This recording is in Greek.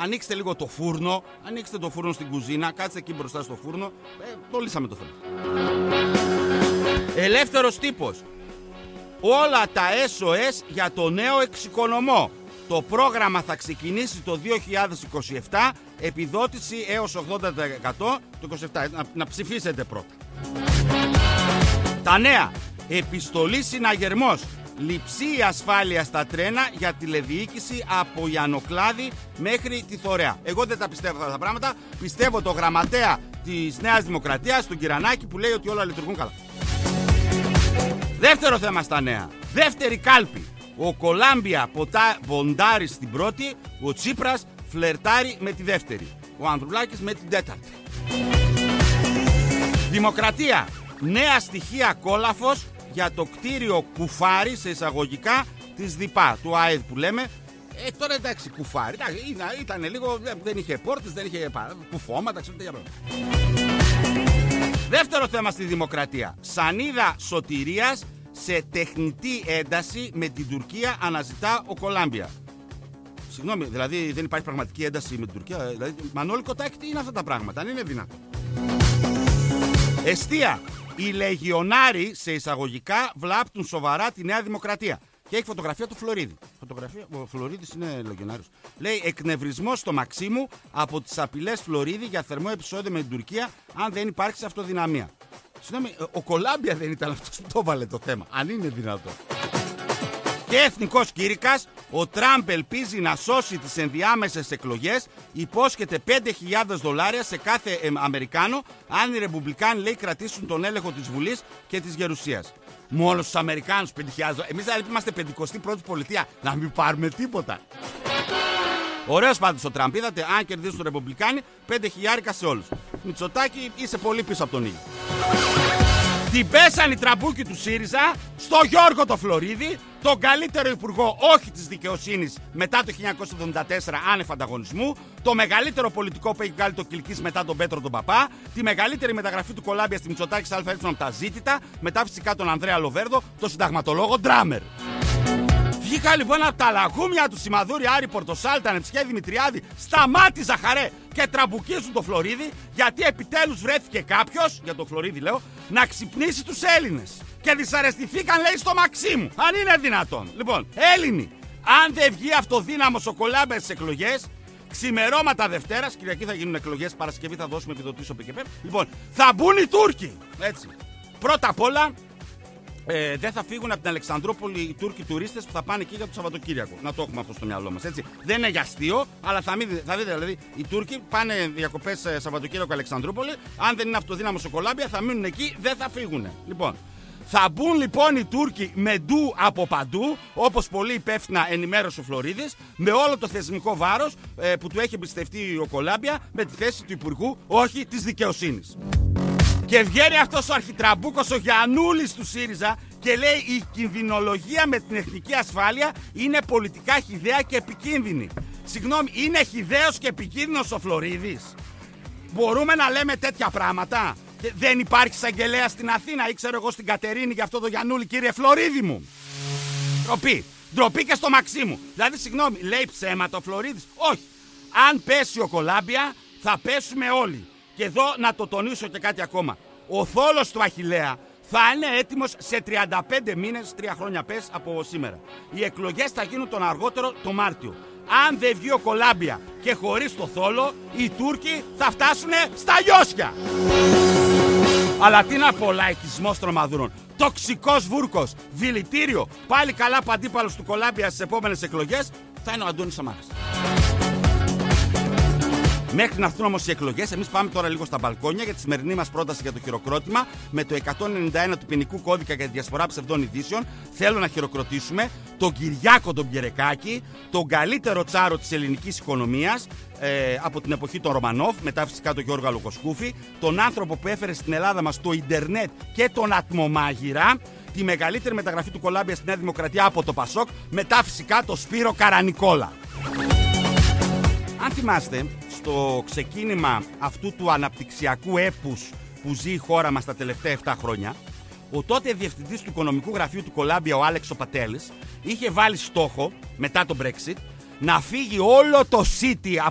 ανοίξτε λίγο το φούρνο, ανοίξτε το φούρνο στην κουζίνα, κάτσετε εκεί μπροστά στο φούρνο, το λύσαμε το θέμα. Ελεύθερος τύπος. Όλα τα SOS για το νέο εξοικονομό. Το πρόγραμμα θα ξεκινήσει το 2027, επιδότηση έως 80% το 27. Να ψηφίσετε πρώτα. Τα νέα. Επιστολή συναγερμός. Λειψή ασφάλεια στα τρένα για τηλεδιοίκηση από Ιαννοκλάδη μέχρι τη Θωρέα. Εγώ δεν τα πιστεύω αυτά τα πράγματα. Πιστεύω το γραμματέα της Νέας Δημοκρατίας, τον Κυρανάκη, που λέει ότι όλα λειτουργούν καλά. Δεύτερο θέμα στα νέα. Δεύτερη κάλπη. Ο Κολάμπια ποντάρει στην πρώτη, ο Τσίπρας φλερτάρει με τη δεύτερη, ο Ανδρουλάκης με την τέταρτη. Δημοκρατία. Νέα στοιχεία κόλαφος για το κτίριο κουφάρι, σε εισαγωγικά, της ΔΥΠΑ, του ΑΕΔ που λέμε. Τώρα εντάξει, κουφάρι, ήταν λίγο, δεν είχε πόρτες, δεν είχε κουφώματα, ξέρετε για πράγματα. Δεύτερο θέμα στη Δημοκρατία. Σανίδα σωτηρίας σε τεχνητή ένταση με την Τουρκία, αναζητά ο Κολάμπια. Συγγνώμη, δηλαδή δεν υπάρχει πραγματική ένταση με την Τουρκία? Δηλαδή, Μανώλη Κοτάκη, τι είναι αυτά τα πράγματα, αν είναι δυνατό? Εστία. Οι λεγιονάροι, σε εισαγωγικά, βλάπτουν σοβαρά τη Νέα Δημοκρατία. Και έχει φωτογραφία του Φλωρίδη. Ο Φλωρίδης είναι λεγιονάριος. Λέει: εκνευρισμός στο Μαξίμου από τις απειλές Φλωρίδη για θερμό επεισόδιο με την Τουρκία, αν δεν υπάρξει αυτοδυναμία. Συγγνώμη, ο Κολάμπια δεν ήταν αυτός που το έβαλε το θέμα, αν είναι δυνατό? Και εθνικός κήρυκας, ο Τραμπ ελπίζει να σώσει τις ενδιάμεσες εκλογές, υπόσχεται $5.000 σε κάθε Αμερικάνο, αν οι Ρεπουμπλικάνοι, λέει, κρατήσουν τον έλεγχο της Βουλής και της Γερουσίας. Μόνο στους Αμερικάνους $5.000. Εμείς δηλαδή είμαστε 51η πολιτεία, να μην πάρουμε τίποτα. Ωραίος πάντως ο Τραμπ, είδατε, αν κερδίσουν οι Ρεπουμπλικάνοι, $5.000 σε όλους. Μητσοτάκη, είσαι πολύ πίσω από τον ήλιο. Την πέσανε οι τραμπούκοι του ΣΥΡΙΖΑ στο Γιώργο το Φλωρίδη, τον καλύτερο υπουργό όχι της δικαιοσύνης μετά το 1974 άνευ ανταγωνισμού, το μεγαλύτερο πολιτικό που έχει βγάλει το Κιλκής μετά τον Πέτρο τον Παπά, τη μεγαλύτερη μεταγραφή του Κολάμπια στη Μητσοτάκη ΑΕ από τα ζήτητα, μετά φυσικά τον Ανδρέα Λοβέρδο, τον συνταγματολόγο Ντράμερ. Βγήκα λοιπόν από τα λαγούμια του Σιμαδούρη, Άρη Πορτοσάλτα, Νεψιέ Δημητριάδη, Σταμάτη Ζαχαρέ και τραμπουκίζουν το Φλωρίδη, γιατί επιτέλους βρέθηκε κάποιος, για το Φλωρίδη λέω, να ξυπνήσει τους Έλληνες. Και δυσαρεστηθήκαν, λέει, στο Μαξίμου. Αν είναι δυνατόν. Λοιπόν, Έλληνοι, αν δεν βγει αυτοδύναμος ο Κολάμπια στις εκλογές, ξημερώματα Δευτέρας, Κυριακή θα γίνουν εκλογές, Παρασκευή θα δώσουμε επιδοτήσεις ο ΠΚΠ. Λοιπόν, θα μπουν οι Τούρκοι. Έτσι. Πρώτα απ' όλα, δεν θα φύγουν από την Αλεξανδρούπολη οι Τούρκοι τουρίστες που θα πάνε εκεί για το Σαββατοκύριακο. Να το έχουμε αυτό στο μυαλό μας. Έτσι. Δεν είναι για αστείο, αλλά θα δείτε δηλαδή οι Τούρκοι πάνε διακοπές Σαββατοκύριακο Αλεξανδρούπολη. Αν δεν είναι αυτοδύναμος ο Κολάμπια, θα μείνουν εκεί, δεν θα φύγουν. Λοιπόν, θα μπουν λοιπόν οι Τούρκοι με ντου από παντού, όπως πολύ υπεύθυνα ενημέρωσε ο Φλωρίδης, με όλο το θεσμικό βάρος που του έχει εμπιστευτεί ο Κολάμπια, με τη θέση του Υπουργού, όχι της Δικαιοσύνης. Και βγαίνει αυτός ο αρχιτραμπούκος, ο Γιαννούλης του ΣΥΡΙΖΑ, και λέει: η κινδυνολογία με την εθνική ασφάλεια είναι πολιτικά χυδαία και επικίνδυνη. Συγγνώμη, είναι χυδαίος και επικίνδυνος ο Φλωρίδης? Μπορούμε να λέμε τέτοια πράγματα? Δεν υπάρχει εισαγγελέα στην Αθήνα ή ξέρω εγώ στην Κατερίνη για αυτό το Γιαννούλη, κύριε Φλωρίδη μου? Ντροπή. Ντροπή και στο Μαξίμου. Δηλαδή, συγγνώμη, λέει ψέματα ο Φλωρίδης? Όχι. Αν πέσει ο Κολάμπια, θα πέσουμε όλοι. Και εδώ να το τονίσω και κάτι ακόμα. Ο θόλος του Αχιλλέα θα είναι έτοιμος σε 35 μήνες, 3 χρόνια πες από σήμερα. Οι εκλογές θα γίνουν τον αργότερο το Μάρτιο. Αν δεν βγει ο Κολάμπια και χωρίς το θόλο, οι Τούρκοι θα φτάσουν στα Λιώσια. Αλλά τι να πω, λαϊκισμός τρομαδούρων. Τοξικός βούρκος, δηλητήριο. Πάλι καλά που αντίπαλος του Κολάμπια στις επόμενες εκλογές θα είναι ο Αντώνης Σαμάρας. Μέχρι να έρθουν όμως οι εκλογές, εμείς πάμε τώρα λίγο στα μπαλκόνια για τη σημερινή μας πρόταση για το χειροκρότημα με το 191 του ποινικού κώδικα για τη διασπορά ψευδών ειδήσεων. Θέλω να χειροκροτήσουμε τον Κυριάκο τον Πιερεκάκη, τον καλύτερο τσάρο της ελληνικής οικονομίας από την εποχή των Ρωμανόφ, μετά φυσικά τον Γιώργο Αλογοσκούφη, τον άνθρωπο που έφερε στην Ελλάδα μας το ίντερνετ και τον ατμομάγειρα, τη μεγαλύτερη μεταγραφή του Κολάμπια στη Νέα Δημοκρατία από το Πασόκ, μετά φυσικά το Σπύρο Καρανικόλα. Αν θυμάστε, στο ξεκίνημα αυτού του αναπτυξιακού έπους που ζει η χώρα μας τα τελευταία 7 χρόνια, ο τότε διευθυντής του οικονομικού γραφείου του Κολάμπια, ο Άλεξ ο Πατέλης, είχε βάλει στόχο, μετά το Brexit, να φύγει όλο το City